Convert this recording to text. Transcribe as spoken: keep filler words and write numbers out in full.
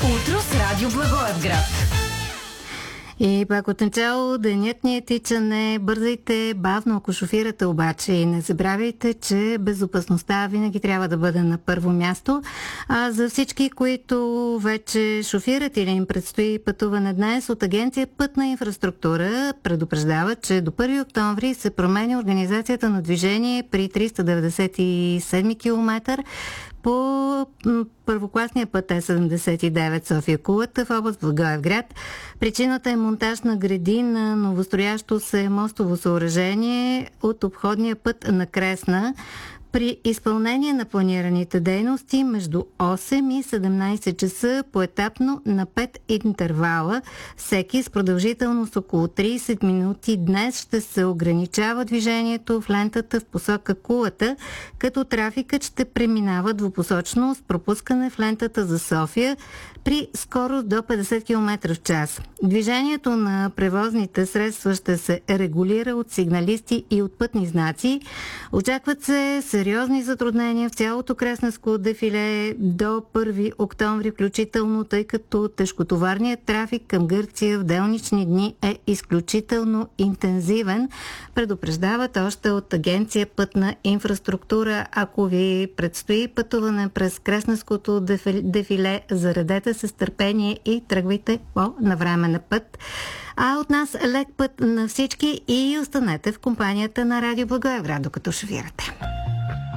Утро с Радио Благоевград. И пак от начало денят ни е тичане. Бързайте бавно, ако шофирате обаче, и не забравяйте, че безопасността винаги трябва да бъде на първо място. А за всички, които вече шофират или им предстои пътуване днес, от Агенция Пътна инфраструктура предупреждава, че до първи октомври се променя организацията на движение при триста деветдесет и седми километър по първокласния път Е седемдесет и девет София-Кулата в област Благоевград. Причината е монтаж на греди на новостроящо се мостово съоръжение от обходния път на Кресна. При изпълнение на планираните дейности между осем и седемнайсет часа поетапно на пет интервала, всеки с продължителност около трийсет минути, днес ще се ограничава движението в лентата в посока Кулата, като трафикът ще преминава двупосочно с пропускане в лентата за София при скорост до петдесет километра в час. Движението на превозните средства ще се регулира от сигналисти и от пътни знаци. Очакват се сериозни затруднения в цялото Кресненско дефиле до първи октомври включително, тъй като тежкотоварният трафик към Гърция в делнични дни е изключително интензивен. Предупреждават още от Агенция Пътна инфраструктура. Ако ви предстои пътуване през Кресненското дефиле, заредете се с търпение и тръгвайте по-навременен път. А от нас лек път на всички и останете в компанията на Радио Благоевград, докато шофирате.